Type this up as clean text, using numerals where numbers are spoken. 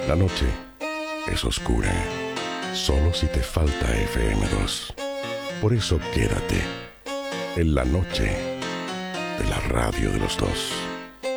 La noche es oscura, solo si te falta FM2. Por eso quédate en la noche de la radio de los dos.